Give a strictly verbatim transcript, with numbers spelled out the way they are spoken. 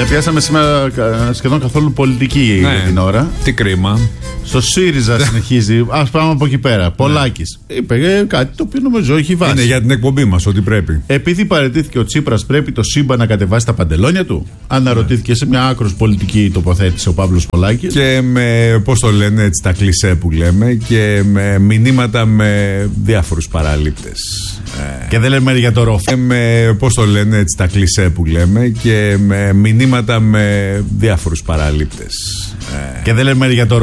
πιάσαμε σήμερα σχεδόν καθόλου πολιτική ναι. για την ώρα. Τι κρίμα. Στο ΣΥΡΙΖΑ συνεχίζει. Ας πάμε από εκεί πέρα. Πολάκης. Είπε ε, κάτι το οποίο νομίζω έχει βάση. Είναι για την εκπομπή μας, ότι πρέπει. Επειδή παραιτήθηκε ο Τσίπρας, πρέπει το σύμπαν να κατεβάσει τα παντελόνια του. Αναρωτήθηκε σε μια άκρος πολιτική τοποθέτηση ο Παύλος Πολάκης. Και με, πώς το λένε έτσι, τα κλισέ που λέμε, και με μηνύματα με διάφορους παραλήπτες. Και δεν λέμε για το ρόφο. Και με, πώς το λένε έτσι, τα κλισέ που λέμε, και με μηνύματα με διάφορους παραλήπτες. Και δεν λέμε για το